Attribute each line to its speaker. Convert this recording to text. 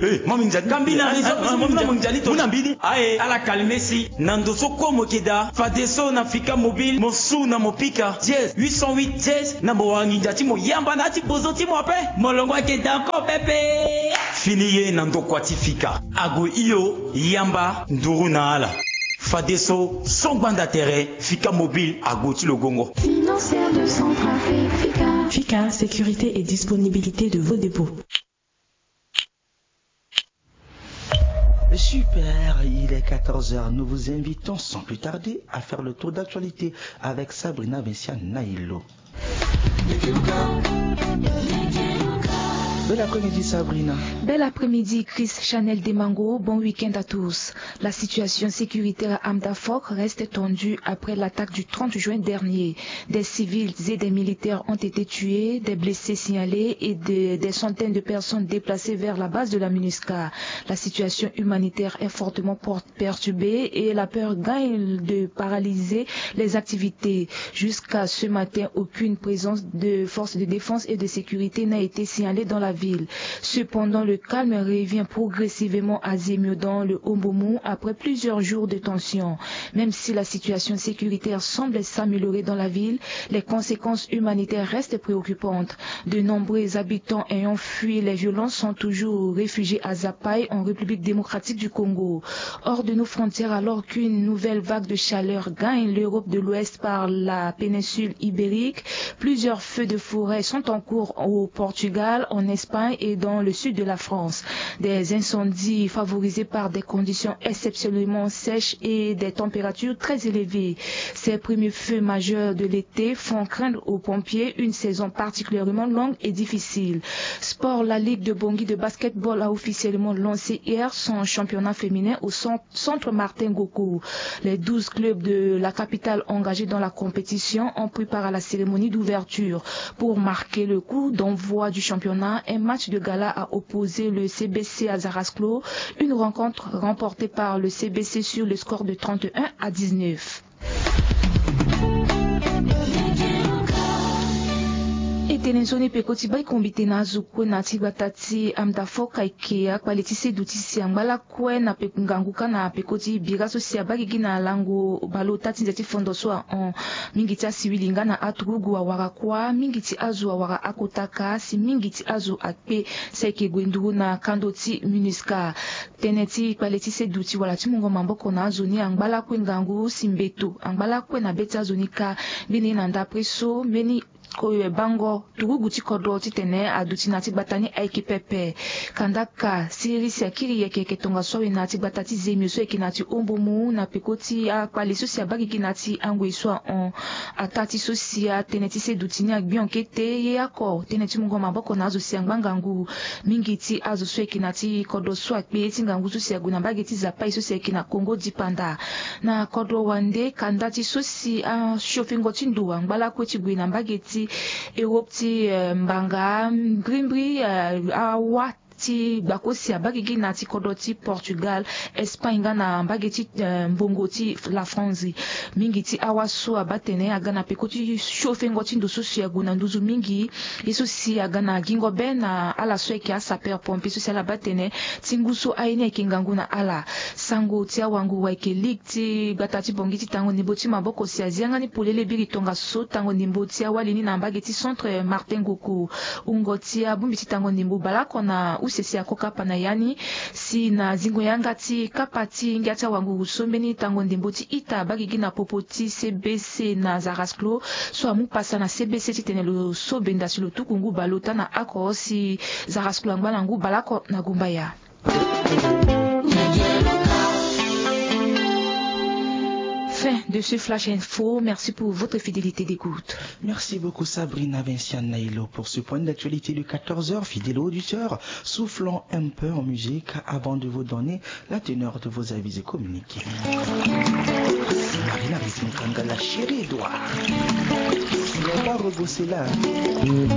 Speaker 1: Mami njani.
Speaker 2: Kambina rizo muna njani to.
Speaker 1: Muna mbini.
Speaker 2: Aye ala kalmesi nandoso komo keda fadeso na fika mobile mosu na mopika jazz 808 jazz na bowangi njati mo yamba na ti bozo ti mo pe molongwa keda ko pepe finiye nando kwatifika ago iyo yamba nduru na ala fadeso songbanda terre fika mobile ago ti logongo
Speaker 3: financière de Centrafrica.
Speaker 4: FICA, sécurité et disponibilité de vos dépôts.
Speaker 5: Super, il est 14h. Nous vous invitons sans plus tarder à faire le tour d'actualité avec Sabrina Vinciane Naïlo. Bel après-midi Sabrina.
Speaker 6: Bel après-midi Chris Chanel Demango, bon week-end à tous. La situation sécuritaire à Amdafok reste tendue après l'attaque du 30 juin dernier. Des civils et des militaires ont été tués, des blessés signalés et des centaines de personnes déplacées vers la base de la MINUSCA. La situation humanitaire est fortement perturbée et la peur gagne de paralyser les activités. Jusqu'à ce matin, aucune présence de forces de défense et de sécurité n'a été signalée dans la ville. Cependant, le calme revient progressivement à Zemio dans le Ombomou après plusieurs jours de tension. Même si la situation sécuritaire semble s'améliorer dans la ville, les conséquences humanitaires restent préoccupantes. De nombreux habitants ayant fui les violences sont toujours réfugiés à Zapai en République démocratique du Congo. Hors de nos frontières, alors qu'une nouvelle vague de chaleur gagne l'Europe de l'Ouest par la péninsule ibérique, plusieurs feux de forêt sont en cours au Portugal, en Espagne et dans le sud de la France. Des incendies favorisés par des conditions exceptionnellement sèches et des températures très élevées. Ces premiers feux majeurs de l'été font craindre aux pompiers une saison particulièrement longue et difficile. Sport, la Ligue de Bangui de basketball a officiellement lancé hier son championnat féminin au centre Martin Goko. Les 12 clubs de la capitale engagés dans la compétition ont pris part à la cérémonie d'ouverture. Pour marquer le coup d'envoi du championnat, un match de gala a opposé le CBC à Zarasklo, une rencontre remportée par le CBC sur le score de 31-19. Tenenzoni pekoti bai kombite na zukwe na tibatati amdafoka ikea kwaliti seduti siangala kwe na pekunganguka na pekoti biraso siabagi gina lango balotati nzeti fondo soa on mingiti asiwilinga na aturugu wa warakwa mingiti azu wa wara akotaka si mingiti azu akpe seke gwenduru na kandoti MINUSCA teneti kwaliti seduti wala timungo mamboko na azuni angbala kwe ngangu simbeto angbala kwe na beti azunika bini na ndapreso meni koyo bango tugugu tikodo titene aduti nati batani aiki pepe kandaka sirisi akiri yeke ketonga sowe nati batati Zemio so ekinati ombomu na pekoti a kwali so sia bagi kinati angwe so on atati so sia teneti se dutini agbion kete ye akor teneti mungo maboko na azo sia ngangangu mingiti azo so ekinati kodo so akpe tingangu so sia guna bageti zapai so sia ekina Kongo dipanda na kodo wande kandati so si a shofingo tinduwa ngbala kweti gwina bageti Europe ti mbanga grimbri awa ti bakosi abagigi na ti kodoti Portugal Espagne na mbageti mbongo ti la France mingi ti awaso abatene agana pekoti chauffe ngoti ndusu ya guna nduzu mingi yeso si agana gingo bena ala so eki asaper pompe so la batene tinguso aine kingangu na ala sango ti awangu wa eke ti batati bongiti tango niboti maboko si azianga ni polele biri tonga so tango nimboti awalini na mbageti centre Martin Goko ungoti abumbiti tango nimbu balako na usesi akoka panayani si na zingo yangati kapati ngata wangu usombeni tango ndimboti ita bagigi na popoti CBC na Zarasklo so amu pasa na CBC titenelo so benda si lutukungu balota na ako si Zarasklo angba nangu balako na gumbaya. Fin de ce flash info. Merci pour votre fidélité d'écoute.
Speaker 5: Merci beaucoup Sabrina Vinciane Naïlo pour ce point d'actualité de 14h. Fidèle auditeur, soufflons un peu en musique avant de vous donner la teneur de vos avis et communiqués. Marina Rizmukanga, la chérie Edouard. Il va rebosser là.